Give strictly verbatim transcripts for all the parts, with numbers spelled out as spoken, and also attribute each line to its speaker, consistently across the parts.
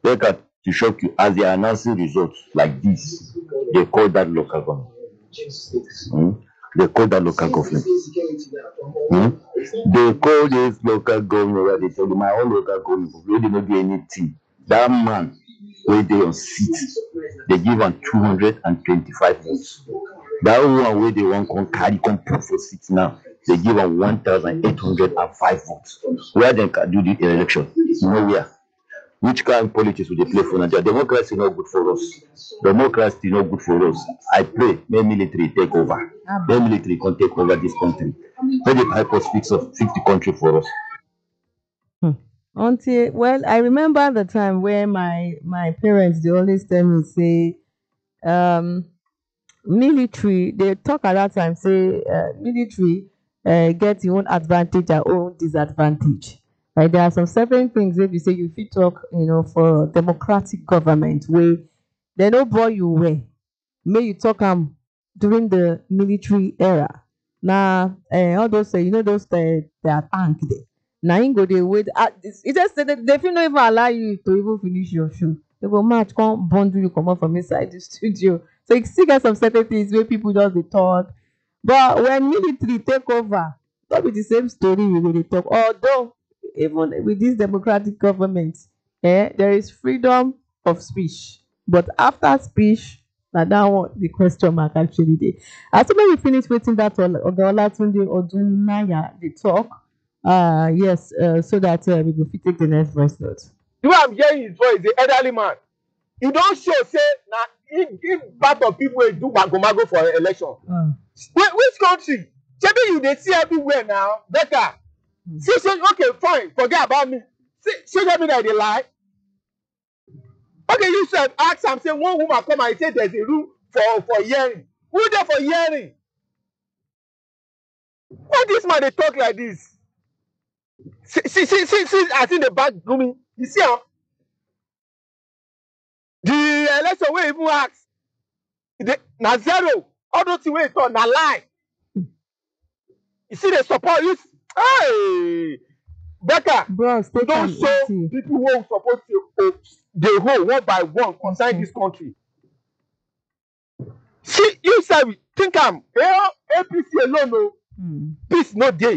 Speaker 1: Look at to shock you as they are announcing results like this, they call that local government. Mm? They call that local government. Mm? They call this local government where they tell you my own local government, we did not do anything. That man where they on seat, they give him two hundred twenty-five votes. That one where they want to carry come put for seat now, they give him one thousand eight hundred five votes. Where they can do the election? Nowhere. Which kind of politics will they play for Nigeria? Democracy is not good for us. Democracy is not good for us. I pray, may military take over. May military can take over this country. May the help us fix, us, fix the country for us.
Speaker 2: Hmm. Until, well, I remember the time where my my parents, they always tell me, say, um, military, they talk at that time, say, uh, military uh, get your own advantage and own disadvantage. Right? There are some certain things if you say you fit talk, you know, for democratic government where they no boy you way. May you talk um during the military era. Now, uh, all those uh, you know those uh, they are tank there. Now you go they wait. Uh, it's it's just that they, they feel not even allow you to even finish your show. They go match come bundle you come out from inside the studio. So you still get some certain things where people just they talk. But when military take over, that be the same story we go dey talk. Although even with this democratic government, eh, there is freedom of speech. But after speech, na that one the question mark actually dey. As soon as we finish wetin that Oga Olatunde Odunaya dey talk, uh, yes, uh, so that uh, we go fit take the next voice note.
Speaker 3: The way I'm hearing his voice, the elderly man, he don show say na he give part of people wey do mago-mago for election.
Speaker 2: Uh,
Speaker 3: Wait, which country? Shebi you dey see everywhere now, better.
Speaker 2: Hmm.
Speaker 3: See, say, okay, fine, forget about me. See, social media dey lie. Okay, you said ask am say one woman come and say there's a room for for hearing. Who there for hearing? Why this man dey talk like this? See, see, see, see, see as in the back grooming. You see am? The election wey even ask, the, na zero. All those things wey he talk na lie. You see the support you. Hey, Becca,
Speaker 2: bros,
Speaker 3: you
Speaker 2: take
Speaker 3: don
Speaker 2: am
Speaker 3: show
Speaker 2: easy.
Speaker 3: people who suppose to uh, dey hold one by one concern this country. See, you sef think am, eh, A P C alone o,
Speaker 2: Hmm.
Speaker 3: peace no dey.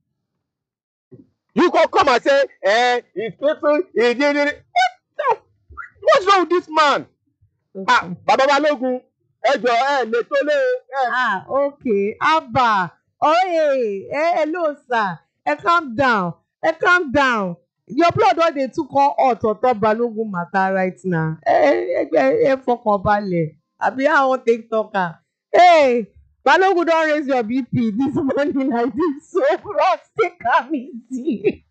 Speaker 3: You go come and say, eh, his people, he did it. What the? What's wrong with this man? Ah,
Speaker 2: Okay.
Speaker 3: Baba Balogun, ẹ jọ ẹ lè tó lé ẹ.
Speaker 2: Ah, okay. Abba. Oh, hey. Hey, hello, sir. Hey, calm down. Hey, calm down. Your blood what they took on hot on top Balogun matter right now. Hey, hey, hey, fọkàn balẹ̀. Àbí àwọn TikToker. Hey, Balogun don raise your B P this morning like this. So, bros, take am easy.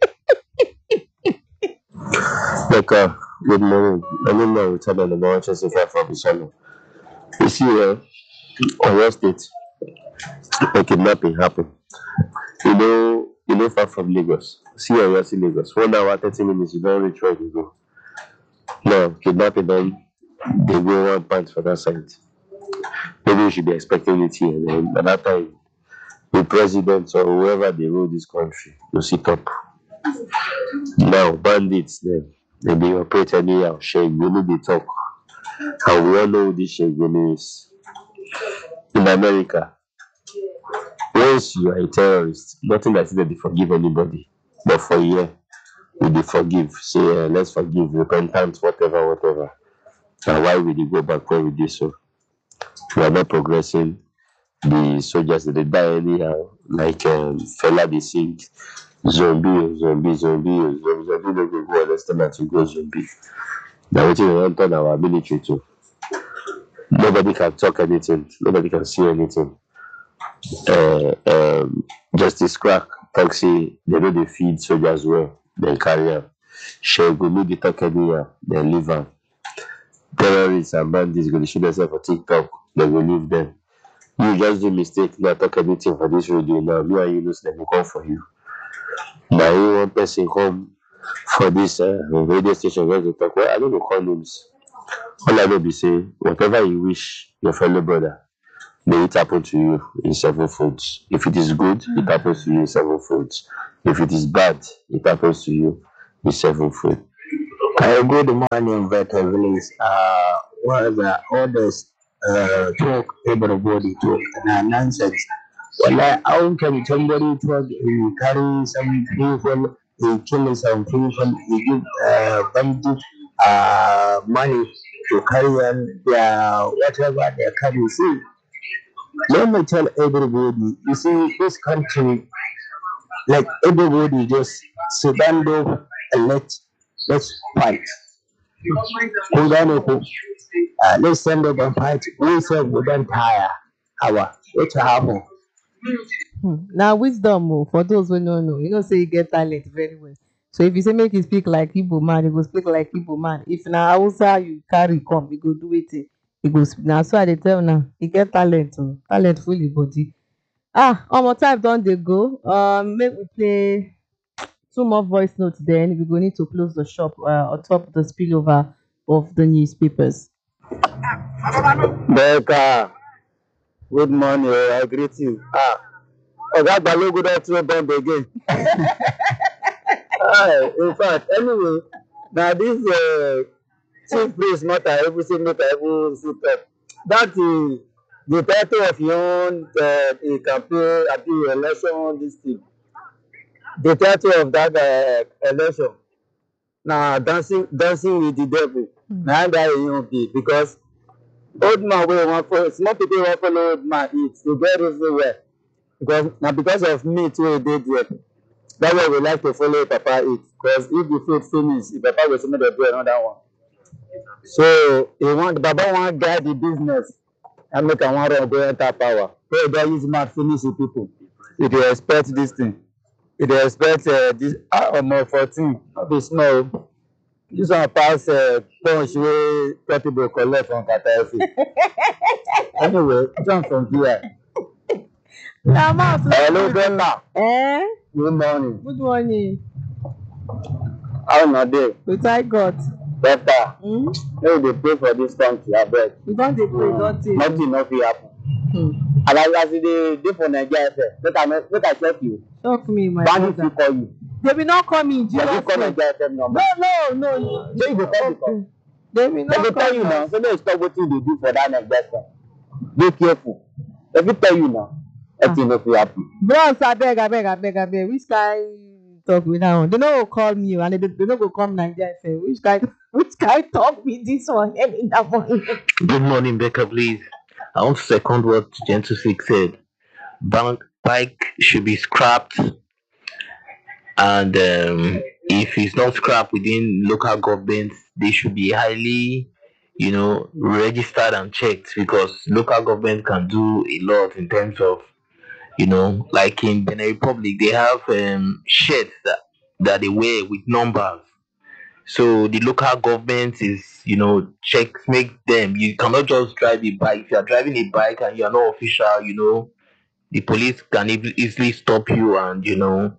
Speaker 1: Becca, good morning. I don't know what's happening about Manchester Five for Bisano. You see, uh, on your state, a kidnapping happened. You know, you know, far from Lagos. See, on your see Lagos. One hour, thirty minutes, you don't reach where you go. No, kidnapping them, they go one point for that side. Maybe you should be expecting it here. And then at that time, the president or whoever they rule this country will sit up. Now, bandits, them, they be operate anyhow. Sheikh Gumi, they talk. And we all know who this Sheikh Gumi is. In America, once you are a terrorist, nothing that they forgive anybody. But for a year, we they forgive. Say, uh, let's forgive, repentance, whatever, whatever. And why will they go back where we did so? We are not progressing. The soldiers, they die anyhow. Like um, Fela, they sing. Zombie, zombie, zombie, zombie, zombie, no go go understand that you go zombie. Now, what you want on our military too. Nobody can talk anything. Nobody can see anything. Uh, um, Justice Crack, Taxi, they know they feed soldiers well. They carry them. Shegumi, they talk anyhow. They leave them. Terrorists and bandits go to shoot themselves for TikTok. They will leave them. You just do mistake. Not talk anything for this radio now. Me and you know, they will come for you. Now, you one person come for this uh, radio station just to talk. Well, I don't know call names. All I know be say, whatever you wish your fellow brother, may it happen to you in several folds. If it is good, it happens to you in several folds. If it is bad, it happens to you in several folds.
Speaker 4: Uh, good morning, better release. Uh, what the orders uh, talk, everybody talk, and nonsense. Well, how can somebody talk, he carry some people, he kill some people, he give uh, bandit uh, money to carry on their whatever they carry. See, let me tell everybody, you see, this country, like everybody just sit down there and let, let's fight. Kun gane ko? Uh, let's send up and fight. We said we don't tire. Our what happen?
Speaker 2: Hmm. Now wisdom oh, for those who don't know, you know, say you get talent very well. So if you say make you speak like Igbo man, you go speak like Igbo man. If na Hausa you carry come, you go do it. You go speak. Now so I dey tell now, you get talent oh, talent full your body. Ah, omo time don dey go. Um, make we play two more voice notes. Then we go need to close the shop uh, on top the spillover of the newspapers.
Speaker 4: Becca, good morning. I greet you. Ah, Oga Balogun don throw bomb again. Ah, in fact, anyway, now this uh, chief priest matter, everything matter, everything talk. That is the title of your own uh, the campaign, at the election, this thing. The title of that uh, election. Now dancing, dancing with the devil.
Speaker 2: Hmm.
Speaker 4: Now that you be because old man wey wan follow small pikin wan follow old man eat to get reason well because na because of meat wey dey there that why we like to follow papa eat because if the food finish the papa go say make dem do another one so he want baba wan guide the business and make am wan run go enter power wey he don use mouth finish the people he dey expect this thing he dey expect uh, this ah omo fourteen no be small o. This one pass uh, punch wey people collect from Katafi. Anyway, jump from here.
Speaker 2: Na mouth no
Speaker 4: Hello,
Speaker 2: good.
Speaker 4: Bella.
Speaker 2: Eh?
Speaker 4: Good morning.
Speaker 2: Good morning.
Speaker 4: How una dey?
Speaker 2: We thank God.
Speaker 4: Better.
Speaker 2: Hmm?
Speaker 4: Make we dey pray for dis country abeg.
Speaker 2: We don dey pray, don tey.
Speaker 4: Nothing no fit happen.
Speaker 2: Hmm.
Speaker 4: And as as you dey dey for Naija F M, make I no make I check you.
Speaker 2: Shock me, my
Speaker 4: Bandit
Speaker 2: brother.
Speaker 4: fit call you.
Speaker 2: They will not come in
Speaker 4: Dem
Speaker 2: Jesus'
Speaker 4: fit call
Speaker 2: name.
Speaker 4: Naija F M number.
Speaker 2: No, no, no.
Speaker 4: Shey you go call before?
Speaker 2: They will
Speaker 4: Dem go
Speaker 2: not
Speaker 4: tell you
Speaker 2: come.
Speaker 4: now say make you stop wetin you dey do for dat Naija F M. Dey careful. Dem fit tell you now. Nothing no fit happen.
Speaker 2: Bros, abeg, abeg, abeg, abeg. Which kind talk we now? They no go call me oh, and they, they no go come Naija F M. Which kind, which kind talk be this one early in the morning?
Speaker 5: Good morning, Becca, please. I want to second what Gentle Six said. Bank bike should be scrapped, and um, if it's not scrapped within local governments, they should be highly, you know, registered and checked because local government can do a lot in terms of, you know, like in Benin Republic, they have um, shirts that that they wear with numbers. So the local government is, you know, check make them. You cannot just drive a bike. If you are driving a bike and you are not official, you know, the police can ev- easily stop you and you know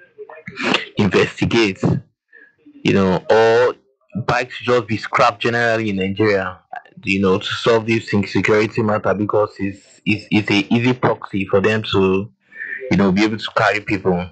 Speaker 5: investigate. You know, or bikes should just be scrapped generally in Nigeria. You know, to solve this insecurity matter because it's it's it's a easy proxy for them to you know be able to carry people.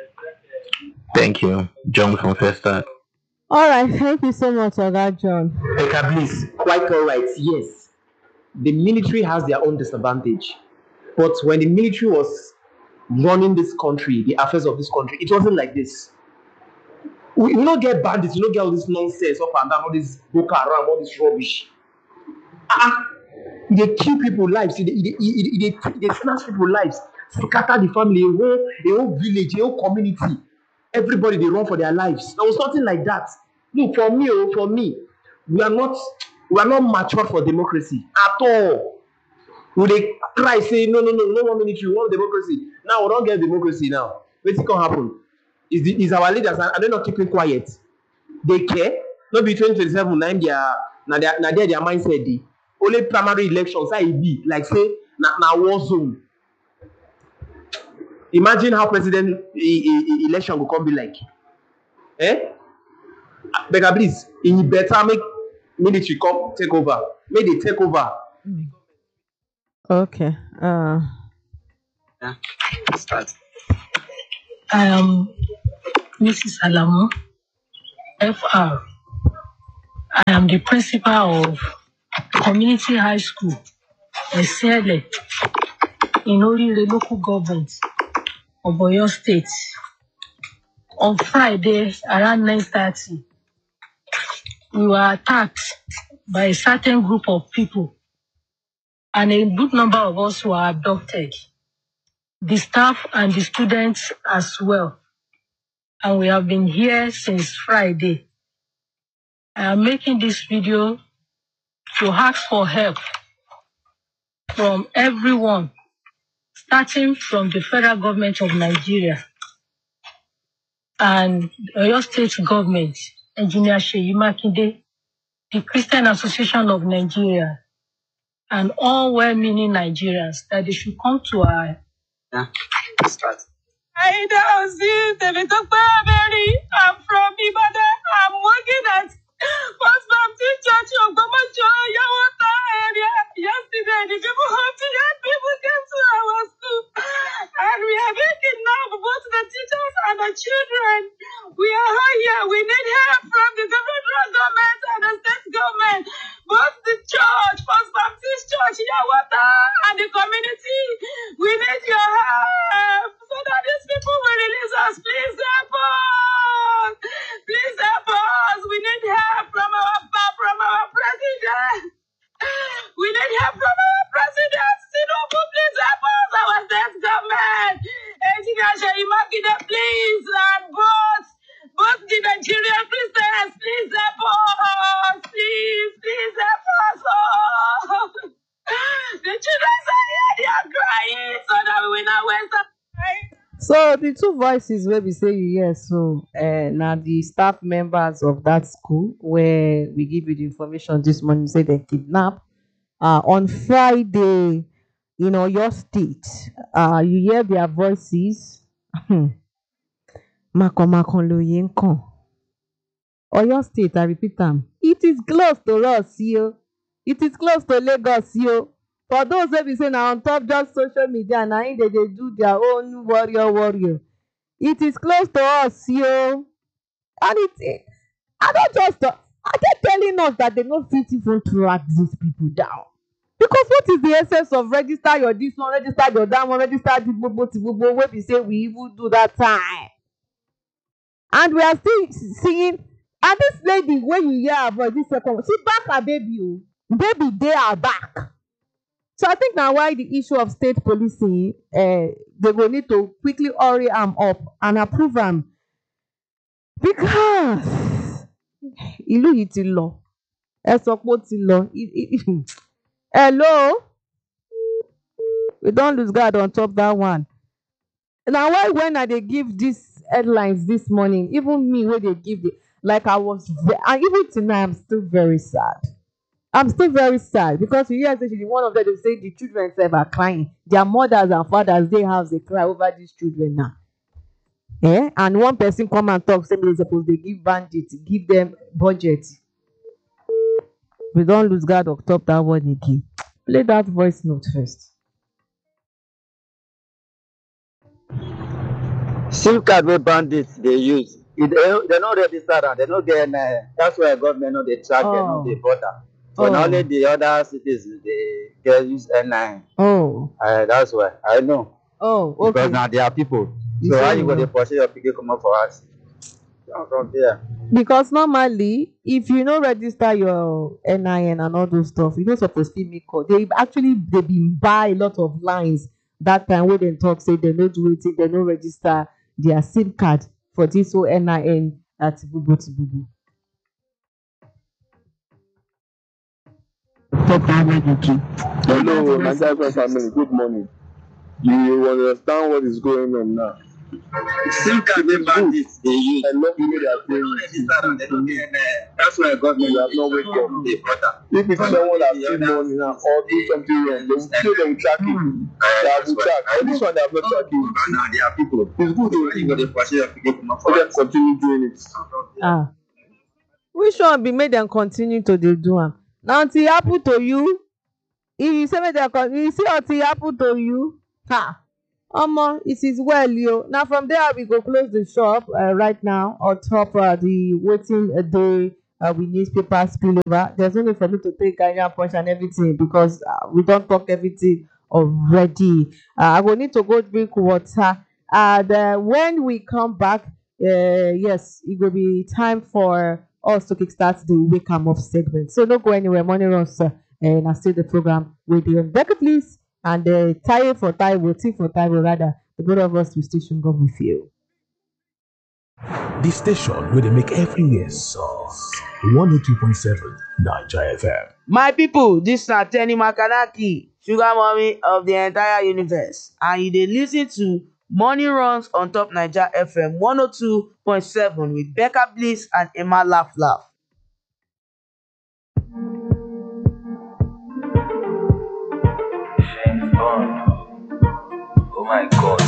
Speaker 5: Thank you, John from First Start.
Speaker 2: All right, thank you so much, Oga John.
Speaker 3: Becca, please, quite all right. Yes, the military has their own disadvantage. But when the military was running this country, the affairs of this country, it wasn't like this. We, we don't get bandits, we don't get all this nonsense up and down, all this Boko Haram, all this rubbish. Ah, they kill people lives, they, they, they, they, they snatch people lives, scatter the family, a whole, a whole village, a whole community. Everybody they run for their lives. There was nothing like that. Look, for me, oh, for me, we are not we are not matured for democracy at all. We dey cry say no, no, no, no more military, we want democracy. Now we don't get democracy now. Wetin can happen? Is the is our leaders are they not keeping quiet? They care. No be twenty twenty seven. Now their now their now their their mindset dey. Only primary elections how e be like say na na war zone. Imagine how president e, e, e, election go come be like. Eh? Becca, please, e better make military come take over. Make they take over.
Speaker 2: Okay. Uh.
Speaker 6: Start. I am Missus Alamo, F R, I am the principal of Community High School, Esiele, in Orire local government of Oyo State. On Friday, around nine thirty, we were attacked by a certain group of people, and a good number of us were abducted, the staff and the students as well. And we have been here since Friday. I am making this video to ask for help from everyone, starting from the federal government of Nigeria and Oyo State government, Engineer Seyi Makinde, the Christian Association of Nigeria, and all well-meaning Nigerians, that they should come to our... Yeah, start. I don't see the little baby. I'm from Ibadan. I'm working at First Baptist Church of Gomacho, Yawata area. Yesterday, the people hundred people came to our school, and we are making now both the teachers and the children. We are here. We need help from the federal government and the state government, both the church, First Baptist Church, Yawata, and the community. We need your help so that these people will release us. Please help us. Please help us. We need help from our from our president. We need help from our president. Tinubu, please help us. Our state government. Engineer Seyi Makinde, please, and both both the Nigerian Christians, please help us. Please, please help us. Oh. The children are here. They are crying so that we will not waste our time.
Speaker 2: So the two voices wey be say you hear so uh, na the staff members of that school where we give you the information this morning say they kidnap uh, on Friday in Oyo State. Uh, you hear their voices. Makomakon loye nkan. Oyo State, I repeat them. It is close to us, yo. It is close to Lagos, yo. For those wey be say na on top just social media, na im dey dey do their own warrior warrior. It is close to us, yo. And it, I don't just, are they telling us that they no fit even track these people down? Because what is the essence of register your this one, register your that one, register the gbogbo ti gbogbo wey be say we even do that time? And we are still seeing, and this lady when you hear her voice, this second one, she back her baby, oh. Baby, they are back. So I think now why the issue of state policing, uh, they will need to quickly hurry them up and approve them. Because ìlú yìí ti lọ. Ẹ sọ pé ó ti lọ. Hello? We don't lose guard on top that one. Now why when I they give these headlines this morning, even me when they give it, like I was, and even tonight I'm still very sad. I'm still very sad because you hear especially one of them they say the children themselves are crying. Their mothers and fathers they have they cry over these children now. Eh? And one person come and talk, say they suppose they give bandits, give them budget. We don't lose guard on top that one again. Play that voice note first.
Speaker 4: SIM card wey bandits dey use, e dey they no register am, they no get N I N. That's why government no dey track them, no dey bother. So
Speaker 2: Oh.
Speaker 4: na only the other citizens dey get use N I N.
Speaker 2: Oh.
Speaker 4: Uh, that's why I know.
Speaker 2: Oh, okay.
Speaker 4: Because na their people.
Speaker 2: You
Speaker 4: So
Speaker 2: say
Speaker 4: how you go
Speaker 2: no.
Speaker 4: dey pursue your pikin comot for house? Come from there.
Speaker 2: Because normally, if you no register your N I N and all those stuff, you no suppose fit make call. They actually they been buy a lot of lines that time wey dem talk say dem no do wetin, dem no register their SIM card for this whole N I N at Tibubu Tibubu.
Speaker 1: Hello, my guys and family. Good morning. You understand what is going on now?
Speaker 4: SIM card wey bandits dey use.
Speaker 1: I love the way they are
Speaker 4: They no
Speaker 1: playing.
Speaker 4: register am, they no get N I N. That's why government
Speaker 1: You have not wake up.
Speaker 4: no dey bother.
Speaker 1: If it's someone that steal money now or do something wrong, they will say they will track it. They have to track. But this one they have not tracked it.
Speaker 4: Na their people.
Speaker 1: It's good
Speaker 4: How you go
Speaker 1: to
Speaker 4: dey pursue your pikin comot for
Speaker 1: let them
Speaker 4: house?
Speaker 1: continue doing it.
Speaker 2: Ah. Which one be make dem continue to dey do am? Na until e happen to you. If you say make dem continue, you see until e happen to you. Ha! Omo, it is well, yo. Now from there we go close the shop uh, right now on top uh, the waiting uh, day uh, we newspaper spillover. There's no need for me to take Ghanaian Punch and everything because uh, we don't talk everything already. Uh, I will need to go drink water. And uh, when we come back, uh, yes, it will be time for us to kickstart the Wake 'em Up segment. So don't go anywhere. Money runs, uh, and I still the program with the Becca, please. And uh, tie for tie, will tea for tie, rather. The both of us will station go with you.
Speaker 7: The station where they make everywhere sauce. one oh two point seven Niger F M.
Speaker 8: My people, this na Tenny Makanaki, sugar mommy of the entire universe, and you dey listen to Morning Runs on top Niger F M one oh two point seven with Becca Bliss and Emma Laugh Laugh.
Speaker 9: Oh my God.